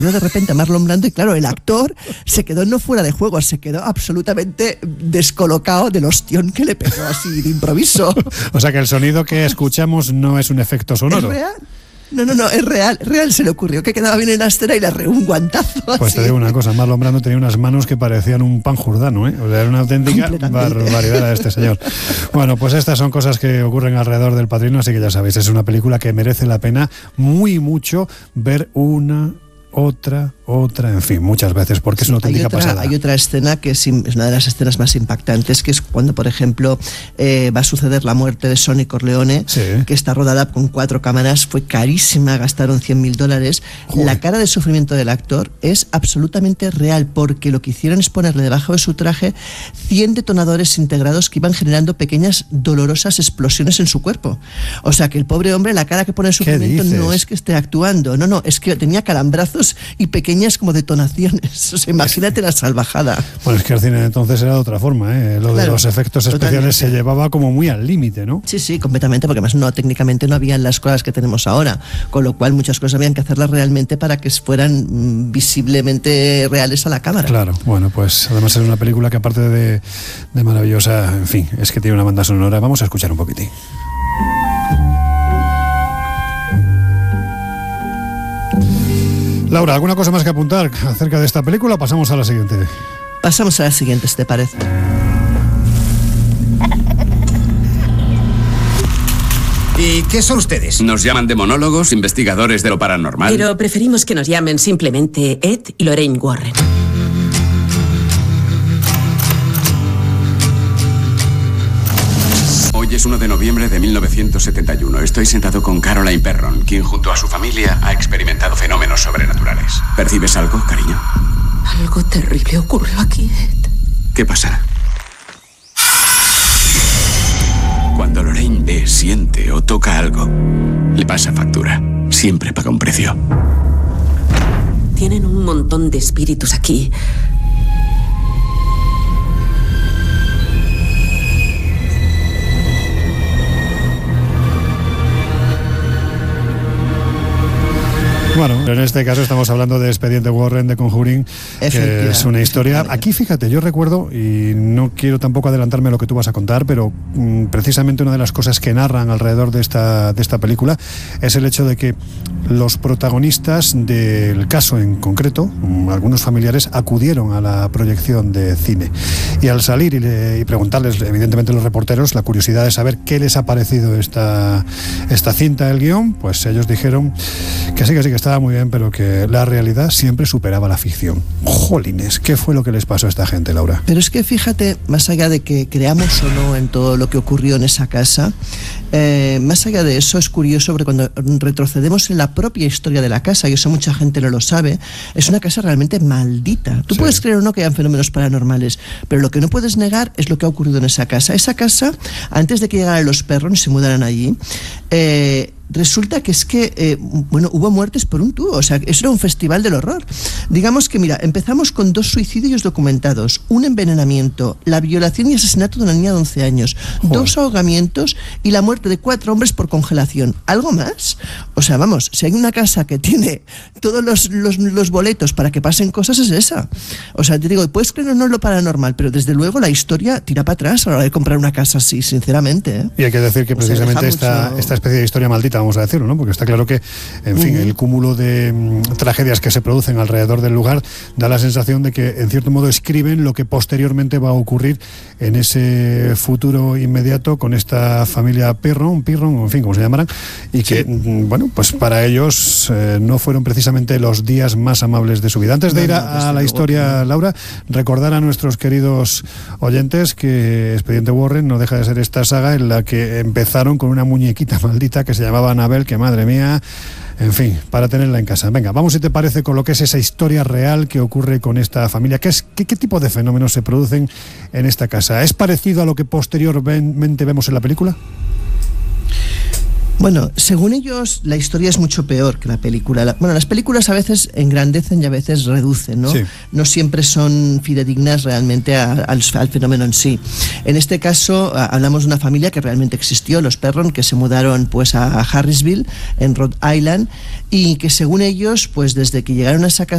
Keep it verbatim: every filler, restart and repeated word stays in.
de repente a Marlon Brando y claro, el actor se quedó no fuera de juego, se quedó absolutamente descolocado del ostión que le pegó así de improviso. O sea que el sonido que escuchamos no es un efecto sonoro. ¿Es real? No, no, no, es real, real se le ocurrió que quedaba bien en la escena y le arreó un guantazo. Pues así. te digo una cosa, Marlon Brando tenía unas manos que parecían un panjurdano, ¿eh? O sea, era una auténtica barbaridad a este señor. Bueno, pues estas son cosas que ocurren alrededor del Padrino, así que ya sabéis, es una película que merece la pena muy mucho ver una... otra, otra, en fin, muchas veces, porque sí, es una auténtica hay otra, pasada. Hay otra escena que es, es una de las escenas más impactantes, que es cuando, por ejemplo, eh, va a suceder la muerte de Sonny Corleone, sí. que está rodada con cuatro cámaras, fue carísima, gastaron cien mil dólares. Joder. La cara de sufrimiento del actor es absolutamente real, porque lo que hicieron es ponerle debajo de su traje cien detonadores integrados que iban generando pequeñas dolorosas explosiones en su cuerpo. O sea, que el pobre hombre, la cara que pone de sufrimiento no es que esté actuando, no, no, es que tenía calambrazos y pequeñas como detonaciones. O sea, imagínate la salvajada. Bueno, es que el cine entonces era de otra forma, ¿eh? Lo claro, de los efectos especiales totalmente. Se llevaba como muy al límite, ¿no? Sí, sí, completamente, porque además no, técnicamente no habían las cosas que tenemos ahora, con lo cual muchas cosas habían que hacerlas realmente para que fueran mm, visiblemente reales a la cámara. Claro, bueno, pues además es una película que aparte de, de maravillosa, en fin, es que tiene una banda sonora. Vamos a escuchar un poquitín. Laura, ¿alguna cosa más que apuntar acerca de esta película? Pasamos a la siguiente. Pasamos a la siguiente, ¿te parece? ¿Y qué son ustedes? Nos llaman demonólogos, investigadores de lo paranormal. Pero preferimos que nos llamen simplemente Ed y Lorraine Warren. Hoy es uno de noviembre de mil novecientos setenta y uno. Estoy sentado con Caroline Perron, quien junto a su familia ha experimentado fenómenos sobrenaturales. ¿Percibes algo, cariño? Algo terrible ocurrió aquí, Ed. ¿Qué pasa? Cuando Lorraine ve, siente o toca algo, le pasa factura. Siempre paga un precio. Tienen un montón de espíritus aquí. Bueno, en este caso estamos hablando de Expediente Warren de Conjuring, que es una historia. Aquí, fíjate, yo recuerdo, y no quiero tampoco adelantarme a lo que tú vas a contar, pero mmm, precisamente una de las cosas que narran alrededor de esta, de esta película es el hecho de que los protagonistas del caso en concreto, mmm, algunos familiares, acudieron a la proyección de cine. Y al salir y, le, y preguntarles, evidentemente, a los reporteros, la curiosidad de saber qué les ha parecido esta, esta cinta, el guión, pues ellos dijeron que sí, que sí, que estaba muy bien, pero que la realidad siempre superaba la ficción. Jolines, ¿qué fue lo que les pasó a esta gente, Laura? Pero es que fíjate, más allá de que creamos o no en todo lo que ocurrió en esa casa, eh, más allá de eso es curioso porque cuando retrocedemos en la propia historia de la casa, y eso mucha gente no lo sabe, es una casa realmente maldita. Tú sí. puedes creer o no que hayan fenómenos paranormales, pero lo que no puedes negar es lo que ha ocurrido en esa casa. Esa casa, antes de que llegaran los Perron y se mudaran allí, eh, resulta que es que, eh, bueno, hubo muertes por un tubo, o sea, eso era un festival del horror. Digamos que, mira, empezamos con dos suicidios documentados, un envenenamiento, la violación y asesinato de una niña de once años, Joder. dos ahogamientos y la muerte de cuatro hombres por congelación. ¿Algo más? O sea, vamos, si hay una casa que tiene todos los, los, los boletos para que pasen cosas, es esa. O sea, te digo, puedes creer o no lo paranormal, pero desde luego la historia tira para atrás a la hora de comprar una casa así, sinceramente, ¿eh? Y hay que decir que precisamente o sea, esta, mucho... esta especie de historia maldita, vamos a decirlo, ¿no? Porque está claro que, en fin, uh-huh. el cúmulo de um, tragedias que se producen alrededor del lugar da la sensación de que, en cierto modo, escriben lo que posteriormente va a ocurrir en ese futuro inmediato con esta familia Perron, Perron, en fin, como se llamarán, y que, sí. bueno, pues para ellos eh, no fueron precisamente los días más amables de su vida. Antes de ir a, a la historia, Laura, recordar a nuestros queridos oyentes que Expediente Warren no deja de ser esta saga en la que empezaron con una muñequita maldita que se llamaba Annabelle, que madre mía, en fin, para tenerla en casa. Venga, vamos, si te parece, con lo que es esa historia real que ocurre con esta familia. ¿Qué, es, qué, qué tipo de fenómenos se producen en esta casa? ¿Es parecido a lo que posteriormente vemos en la película? Bueno, según ellos, la historia es mucho peor que la película. La, bueno, las películas a veces engrandecen y a veces reducen, ¿no? Sí. No siempre son fidedignas realmente a, al, al fenómeno en sí. En este caso, a, hablamos de una familia que realmente existió, los Perron, que se mudaron pues a Harrisville, en Rhode Island, y que según ellos, pues desde que llegaron a esa casa